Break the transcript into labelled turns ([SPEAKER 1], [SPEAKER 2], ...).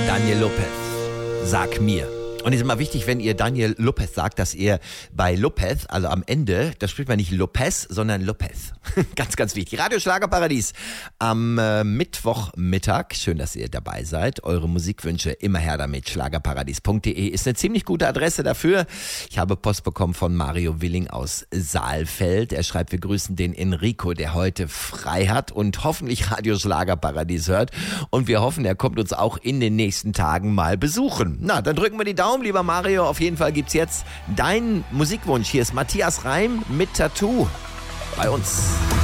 [SPEAKER 1] Daniel Lopez, sag mir. Und es ist immer wichtig, wenn ihr Daniel Lopez sagt, dass ihr bei Lopez, also am Ende, da spricht man nicht Lopez, sondern Lopez. Ganz, ganz wichtig. Radio Schlagerparadies am Mittwochmittag. Schön, dass ihr dabei seid. Eure Musikwünsche immer her damit. Schlagerparadies.de ist eine ziemlich gute Adresse dafür. Ich habe Post bekommen von Mario Willing aus Saalfeld. Er schreibt, wir grüßen den Enrico, der heute frei hat und hoffentlich Radio Schlagerparadies hört. Und wir hoffen, er kommt uns auch in den nächsten Tagen mal besuchen. Na, dann drücken wir die Daumen, lieber Mario. Auf jeden Fall gibt's jetzt deinen Musikwunsch. Hier ist Matthias Reim mit Tattoo bei uns.